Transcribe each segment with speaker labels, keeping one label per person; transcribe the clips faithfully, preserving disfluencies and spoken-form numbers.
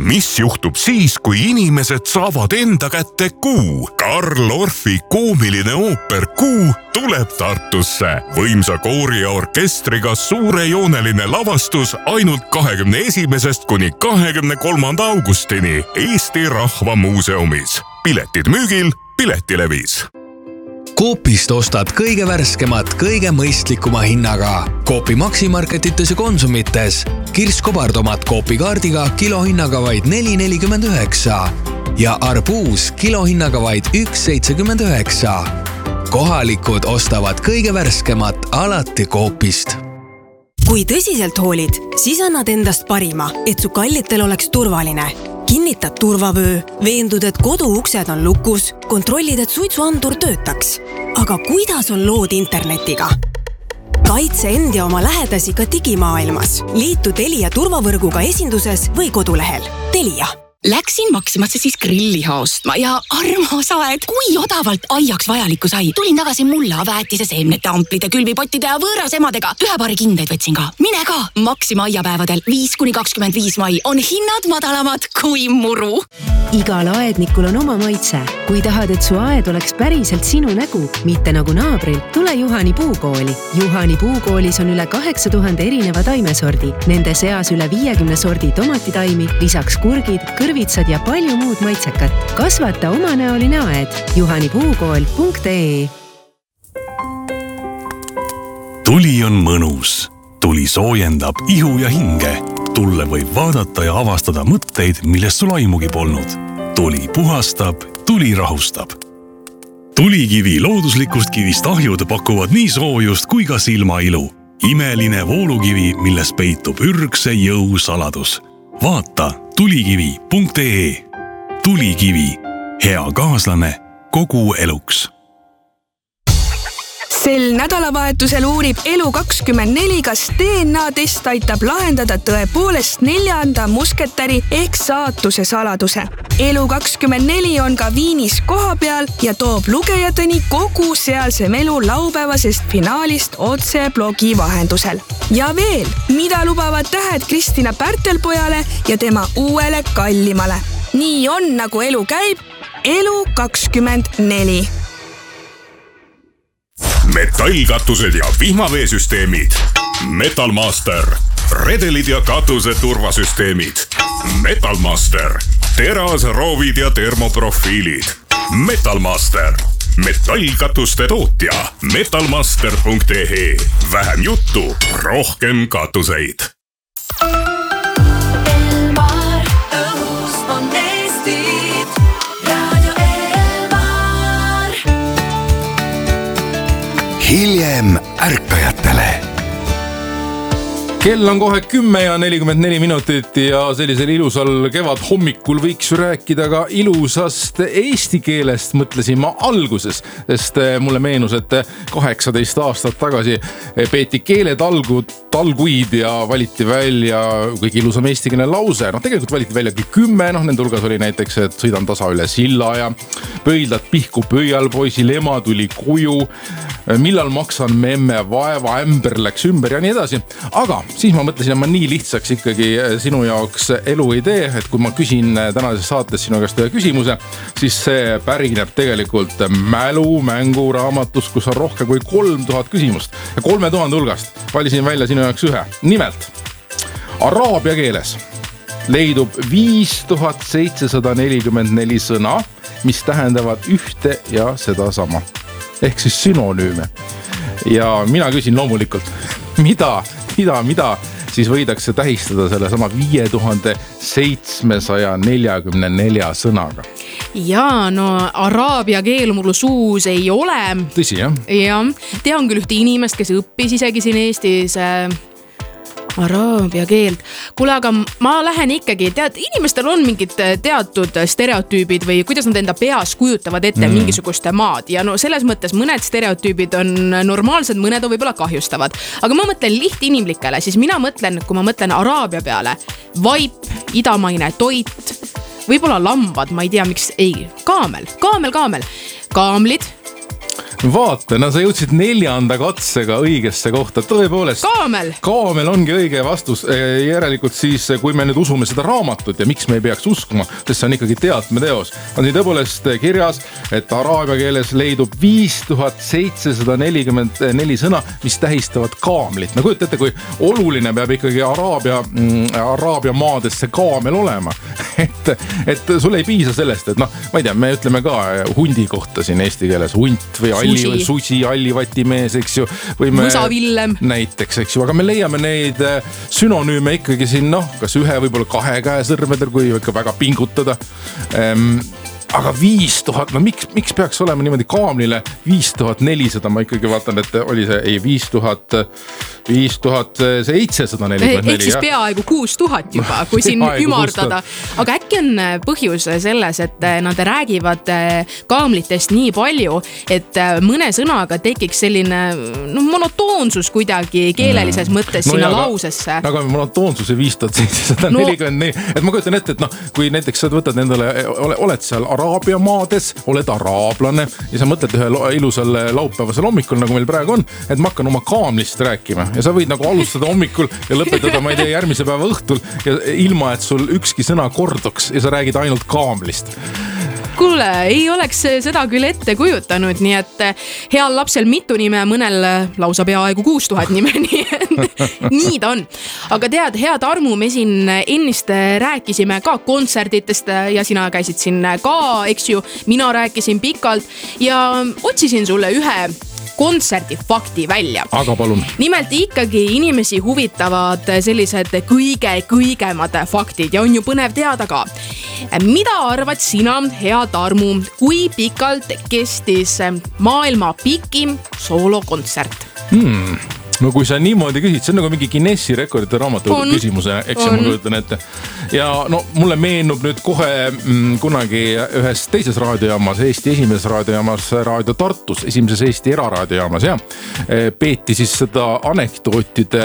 Speaker 1: Mis juhtub siis, kui inimesed saavad enda kätte Kuu? Karl Orfi koomiline ooper Kuu tuleb Tartusse. Võimsa koori ja orkestriga suurejooneline lavastus ainult kahekümne esimesest kuni kahekümne kolmanda augustini Eesti Rahva Muuseumis. Piletid müügil Piletilevis.
Speaker 2: Coopist ostad kõige värskemat, kõige mõistlikuma hinnaga. Coopi Maximarketites ja Konsumites. Kirskobartomat Coopi kaardiga kilohinnaga vaid neli nelikümmend üheksa ja arbuus kilohinnaga vaid üks seitsekümmend üheksa. Kohalikud ostavad kõige värskemat alati Coopist.
Speaker 3: Kui tõsiselt hoolid, siis annad endast parima, et su kallitel oleks turvaline. Kinnitad turvavöö, veendud, et koduuksed on lukus, kontrollid, et suitsuandur töötaks. Aga kuidas on lood internetiga? Kaitse end ja oma lähedasi ka digimaailmas. Liitu Telia turvavõrguga esinduses või kodulehel. Telia.
Speaker 4: Läksin Maximasse siis grilliha ostma ja armas aed, kui odavalt aiaks vajaliku sai. Tulin tagasi mulla, väetise, seemnete, amplide, külvipottide ja võõras emadega. Ühe paari kindeid võtsin ka. Mine ka! Maxima aiapäevadel viis kuni kakskümmend viis mai on hinnad madalamad kui muru.
Speaker 5: Igal aednikul on oma maitse. Kui tahad, et su aed oleks päriselt sinu nägu, mitte nagu naabril, tule Juhani puukooli. Juhani puukoolis on üle kaheksa tuhande erineva taimesordi. Nende seas üle viiekümne sordi tomatitaimi, lisaks kurgid, kõrvitsad ja palju muud maitsekat. Kasvata omanäoline aed. juhanipuukool punkt ee.
Speaker 6: Tuli on mõnus. Tuli soojendab ihu ja hinge. Tulle võib vaadata ja avastada mõtteid, millest sul aimugi polnud. Tuli puhastab, tuli rahustab. Tulikivi looduslikust kivist ahjud pakuvad nii soojust kui ka silmailu. Imeline voolukivi, milles peitub ürgse jõu saladus. Vaata tulikivi punkt ee. Tulikivi. Hea kaaslane kogu eluks.
Speaker 7: Sel nädalavahetusel uurib Elu kakskümmend neli, kas D N A-test aitab lahendada tõepoolest neljanda musketäri ehk saatuse saladuse. Elu kakskümmend neli on ka Viinis koha peal ja toob lugejateni kogu sealse melu laupäevasest finaalist otse blogi vahendusel. Ja veel, mida lubavad tähed Kristina Pärtelpojale ja tema uuele kallimale. Nii on, nagu elu käib. Elu kakskümmend neli.
Speaker 1: Metallkatused ja vihmaveesüsteemid. Metalmaster. Redelid ja katuse turvasüsteemid. Metalmaster. Teras, roovid ja termoprofiilid. Metalmaster. Metallkatuste tootja. metalmaster punkt ee. Vähem juttu, rohkem katuseid.
Speaker 2: Hiljem ärkajatele.
Speaker 8: Kell on kohe kümme ja nelikümmend neli minutit ja sellisel ilusal kevad hommikul võiks ju rääkida ka ilusast eesti keelest, mõtlesin ma alguses, sest mulle meenus, et kaheksateist aastat tagasi peeti keeletalgud, talguid ja valiti välja kõige ilusam eestikeelne lause. No tegelikult valiti välja küll kümme, noh nende hulgas oli näiteks, et sõidan tasa üle silla ja pöidlad pihku pöial, poisil ema tuli koju, millal maksan memme vaeva, ämber läks ümber ja nii edasi. Aga siis ma mõtlesin, et ma nii lihtsaks ikkagi sinu jaoks elu ei tee, et kui ma küsin tänases saates sinu käest ühe küsimuse, siis see pärineb tegelikult mälu mängu raamatus, kus on rohkem kui kolm tuhat küsimust. Ja kolme tuhande hulgast valisin välja sinu jaoks ühe. Nimelt, araabia keeles leidub viis tuhat seitsesada nelikümmend neli sõna, mis tähendavad ühte ja seda sama. Ehk siis synonüüme. Ja mina küsin loomulikult, mida Mida, mida siis võidakse tähistada selle sama viie tuhande seitsmesaja neljakümne nelja sõnaga?
Speaker 9: Jaa, no araabia keel mul suus ei ole.
Speaker 8: Tõsi, jah?
Speaker 9: Ja, tean küll ühte inimest, kes õppis isegi siin Eestis äh, araabia keelt. Kuule, aga ma lähen ikkagi, tead, inimestel on mingid teatud stereotüübid või kuidas nad enda peas kujutavad ette mm. mingisugust maad. Ja no selles mõttes mõned stereotüübid on normaalsed, mõned on võib-olla kahjustavad. Aga ma mõtlen lihtinimlikele, siis mina mõtlen, kui ma mõtlen araabia peale, vaip, idamaine toit, võib-olla lambad, ma ei tea, miks, ei, kaamel, kaamel, kaamel, kaamlid,
Speaker 8: vaata, no sa jõudsid neljanda katsega õigesse kohta, tõepoolest.
Speaker 9: Kaamel.
Speaker 8: Kaamel ongi õige vastus. Järelikult siis, kui me nüüd usume seda raamatut ja miks me ei peaks uskuma, sest see on ikkagi teatmeteos, on siin tõepoolest kirjas, et araabia keeles leidub viis tuhat seitsesada nelikümmend neli sõna, mis tähistavad kaamlit. No kujutate, kui oluline peab ikkagi araabia, araabia maadesse kaamel olema. Et, et sul ei piisa sellest, et noh, ma ei tea, me ütleme ka hundi kohta siin eesti keeles, hunt või alli, või susi, allivatimees, eks ju. Või me,
Speaker 9: Mõsavillem.
Speaker 8: Näiteks, eks ju, aga me leiame neid sünonüüme ikkagi siin, noh, kas ühe võib-olla kahe käe sõrmedel, kui ikka väga pingutada. Ehm, aga viis tuhat, no miks, miks peaks olema niimoodi kaamlile viis tuhat nelisada, ma ikkagi vaatan, et oli see, ei, viis tuhat, viis tuhat seitsesada nelikümmend neli.
Speaker 9: Ehk siis peaaegu kuus tuhat juba, kui siin ümardada. Aga äkki on põhjus selles, et nad räägivad kaamlitest nii palju, et mõne sõnaga tekiks selline no, monotoonsus kuidagi keelelises mm. mõttes no, sinna ja, lausesse.
Speaker 8: Aga monotoonsuse viis tuhat seitsesada nelikümmend neli, no, et ma kujutan ette, et noh, kui näiteks sa võtad endale, oled seal araabia maades, oled araablane ja sa mõtled ühe ilusal laupäevasel hommikul, nagu meil praegu on, et ma hakkan oma kaamlist rääkima ja sa võid nagu alustada hommikul ja lõpetada, ma ei tea, järgmise päeva õhtul ja ilma, et sul ükski sõna korduks ja sa räägid ainult kaamlist.
Speaker 9: Kuule, ei oleks seda küll ette kujutanud, nii et heal lapsel mitu nime, mõnel lausa peaaegu kuus tuhat nime, nii ta on. Aga tead, hea Tarmu, me siin ennist rääkisime ka kontserditest ja sina käisid siin ka, eks ju, mina rääkisin pikalt ja otsisin sulle ühe kontserdifakti välja.
Speaker 8: Aga palun.
Speaker 9: Nimelt ikkagi inimesi huvitavad sellised kõige-kõigemad faktid ja on ju põnev teada ka. Mida arvad sina, hea Tarmu, kui pikalt kestis maailma pikim soolokontsert?
Speaker 8: Hmm. No kui sa niimoodi küsid, see on nagu mingi Guinessi rekordite raamatu küsimuse, eks ma kujutan ette. Ja no mulle meenub nüüd kohe mm, kunagi ühes teises raadiojaamas, Eesti esimeses raadiojaamas, Raadio Tartus, esimeses Eesti eraraadiojaamas ja peeti siis seda anekdootide,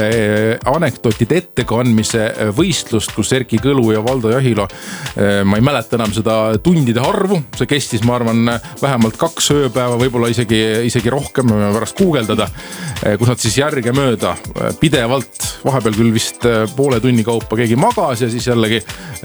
Speaker 8: anekdootide ettekandmise võistlust, kus Erki Kõlu ja Valdo Jahilo, ma ei mäleta enam seda tundide arvu, see kestis, ma arvan, vähemalt kaks ööpäeva, võib-olla isegi, isegi rohkem, me pärast guugeldada, kus nad siis järge mööda pidevalt, vahepeal küll vist poole tunni kaupa keegi magas ja siis jällegi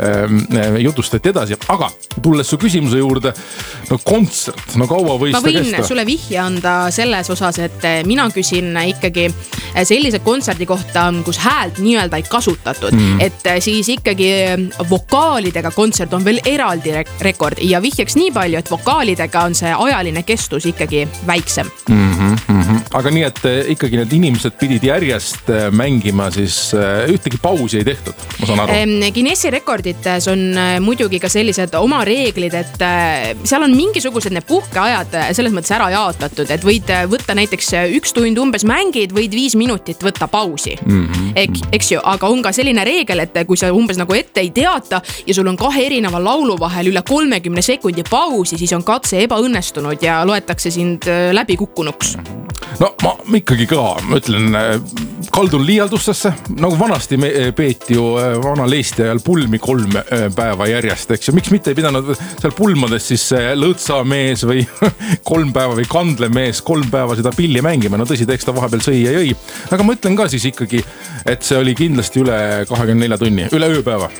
Speaker 8: äh, jutustati edasi. Aga tulles su küsimuse juurde, no kontsert, no kaua võis ta kesta?
Speaker 9: Ma võin sulle vihje anda selles osas, et mina küsin ikkagi sellise kontserdi kohta, kus häält nii-öelda ei kasutatud, mm. et siis ikkagi vokaalidega kontsert on veel eraldi rekord ja vihjeks nii palju, et vokaalidega on see ajaline kestus ikkagi väiksem.
Speaker 8: Mm-hmm, mm-hmm. Aga nii, et ikkagi need inimesed pidid järjest mängima, siis ühtegi pausi ei tehtud, ma saan aru.
Speaker 9: Guinessi rekordites on muidugi ka sellised oma reeglid, et seal on mingisugused need puhkeajad selles mõttes ära jaotatud, et võid võtta näiteks üks tund umbes mängid, võid viis minutit võtta pausi. Mm-hmm. Ek, eks ju, aga on ka selline reegel, et kui sa umbes nagu ette ei teata ja sul on kahe erineva laulu vahel üle kolmekümne sekundi pausi, siis on katse ebaõnnestunud ja loetakse sind läbi kukkunuks.
Speaker 8: No ma ikkagi ka, ma ütlen, kaldun liialdustesse, nagu vanasti me peeti ju vana leisti ajal pulmi kolm päeva järjest, eks ju, miks mitte ei pidanud seal pulmades siis lõõtsamees või kolm päeva või kandlemees kolm päeva seda pilli mängima, no tõsi, eks ta vahepeal sõi ja jõi, aga ma ütlen ka siis ikkagi, et see oli kindlasti üle kahekümne nelja tunni, üle ööpäeva.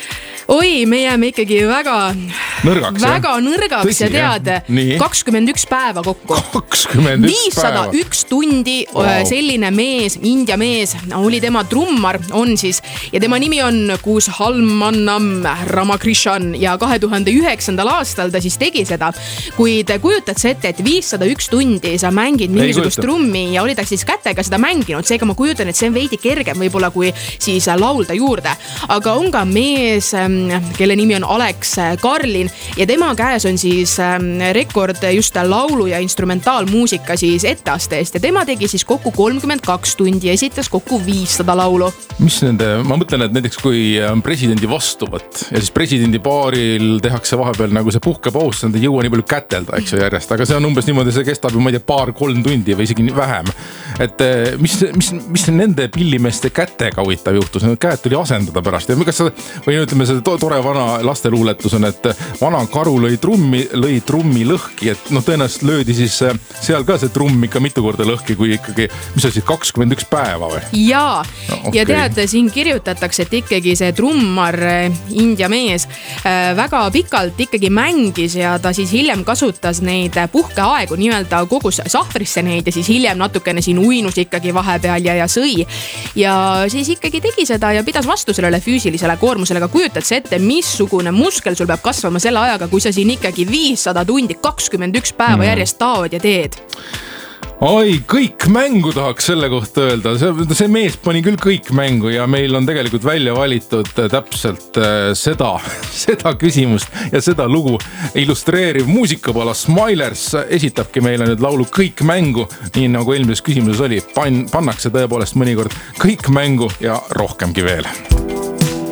Speaker 9: Oi, me jääme ikkagi väga
Speaker 8: nõrgaks,
Speaker 9: väga nõrgaks Tõsi, ja tead, kakskümmend üks päeva kokku.
Speaker 8: kakskümmend üks
Speaker 9: viissada üks tundi wow. Selline mees, India mees, oli tema trummar, on siis, ja tema nimi on Kushalmannam Ramakrishan ja kahe tuhande üheksandal aastal ta siis tegi seda. Kuid kujutad sa ette, et viissada üks tundi sa mängid mingisugust trummi ja oli ta siis kätega seda mänginud, seega ma kujutan, et see on veidi kergem võib-olla kui siis laulda juurde. Aga on ka mees, kelle nimi on Alex Karlin ja tema käes on siis rekord just laulu ja instrumentaalmuusika siis etteaste eest ja tema tegi siis kokku kolmkümmend kaks tundi ja esitas kokku viissada laulu.
Speaker 8: Mis nende, ma mõtlen, et näiteks kui on presidendi vastuvõtt ja siis presidendi baaril tehakse vahepeal nagu see puhkepaus, nad ei jõua nii palju kätelda, eks ju järjest, aga see on umbes niimoodi, see kestab ju, ma ei tea, paar-kolm tundi või isegi vähem. Et mis, mis, mis nende pillimeeste kätega huvitav juhtus, need käed tuli asendada pärast ja kas, või ütleme, see tore vana lasteluuletus on, et vana karu lõi trummi, lõi trummi lõhki, et noh, tõenäoliselt löödi siis seal ka see trumm ikka mitu korda lõhki, kui ikkagi, mis oli siis kakskümmend üks päeva või?
Speaker 9: Jaa,
Speaker 8: no, okay.
Speaker 9: Ja tead, siin kirjutatakse, et ikkagi see trummar, India mees, väga pikalt ikkagi mängis ja ta siis hiljem kasutas neid puhkeaegu, nii-öelda kogus sahvrisse neid ja siis hiljem natukene siin uinus ikkagi vahepeal ja, ja sõi. Ja siis ikkagi tegi seda ja pidas vastu sellele füüsilisele koormusele, aga kujutad see ette, missugune muskel sul peab kasvama selle ajaga, kui sa siin ikkagi viissada tundi, kakskümmend üks päeva mm. järjest taod ja teed.
Speaker 8: Ai, kõik mängu tahaks selle kohta öelda. See, see mees pani küll kõik mängu ja meil on tegelikult välja valitud täpselt seda, seda küsimust ja seda lugu illustreeriv muusikapala Smilers esitabki meile nüüd laulu Kõik mängu, nii nagu eelmises küsimuses oli. Pan, pannakse tõepoolest mõnikord kõik mängu ja rohkemgi veel.